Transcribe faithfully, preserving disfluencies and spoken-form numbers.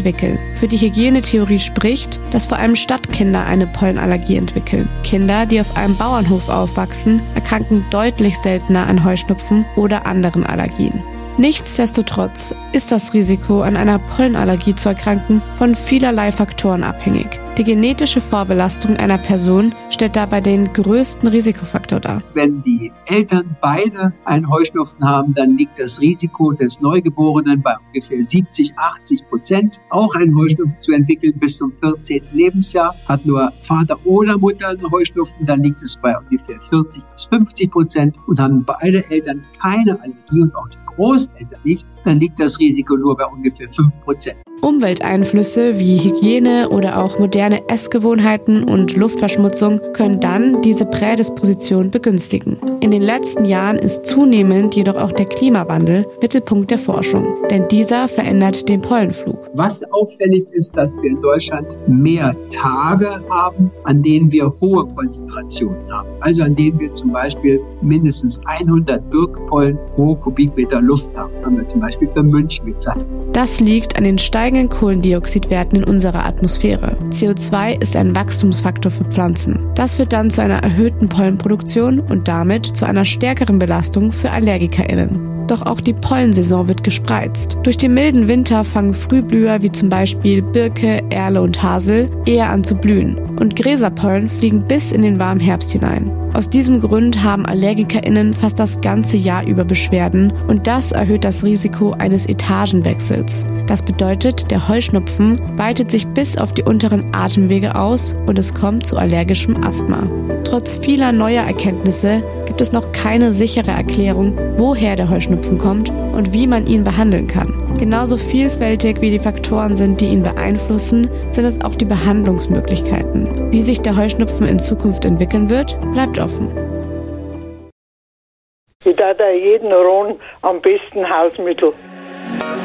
entwickeln. Für die Hygienetheorie spricht, dass vor allem Stadtkinder eine Pollenallergie entwickeln. Kinder, die auf einem Bauernhof aufwachsen, erkranken deutlich seltener an Heuschnupfen oder anderen Allergien. Nichtsdestotrotz ist das Risiko, an einer Pollenallergie zu erkranken, von vielerlei Faktoren abhängig. Die genetische Vorbelastung einer Person stellt dabei den größten Risikofaktor dar. Wenn die Eltern beide einen Heuschnupfen haben, dann liegt das Risiko des Neugeborenen bei ungefähr siebzig, achtzig Prozent. Auch einen Heuschnupfen zu entwickeln bis zum vierzehnten Lebensjahr. Hat nur Vater oder Mutter einen Heuschnupfen, dann liegt es bei ungefähr vierzig bis fünfzig Prozent. Und haben beide Eltern keine Allergie und auch die Großeltern nicht, dann liegt das Risiko nur bei ungefähr fünf Prozent. Umwelteinflüsse wie Hygiene oder auch moderne Essgewohnheiten und Luftverschmutzung können dann diese Prädisposition begünstigen. In den letzten Jahren ist zunehmend jedoch auch der Klimawandel Mittelpunkt der Forschung, denn dieser verändert den Pollenflug. Was auffällig ist, dass wir in Deutschland mehr Tage haben, an denen wir hohe Konzentrationen haben. Also an denen wir zum Beispiel mindestens hundert Birkpollen pro Kubikmeter Luft haben. Haben wir zum Beispiel für München gezeigt. Das liegt an den steigenden Kohlendioxidwerten in unserer Atmosphäre. C O zwei ist ein Wachstumsfaktor für Pflanzen. Das führt dann zu einer erhöhten Pollenproduktion und damit zu einer stärkeren Belastung für AllergikerInnen. Doch auch die Pollensaison wird gespreizt. Durch den milden Winter fangen Frühblüher wie zum Beispiel Birke, Erle und Hasel eher an zu blühen. Und Gräserpollen fliegen bis in den warmen Herbst hinein. Aus diesem Grund haben AllergikerInnen fast das ganze Jahr über Beschwerden und das erhöht das Risiko eines Etagenwechsels. Das bedeutet, der Heuschnupfen weitet sich bis auf die unteren Atemwege aus und es kommt zu allergischem Asthma. Trotz vieler neuer Erkenntnisse gibt es noch keine sichere Erklärung, woher der Heuschnupfen kommt und wie man ihn behandeln kann. Genauso vielfältig wie die Faktoren sind, die ihn beeinflussen, sind es auch die Behandlungsmöglichkeiten. Wie sich der Heuschnupfen in Zukunft entwickeln wird, bleibt offen. Ich darf da jeden Ron am besten Hausmittel.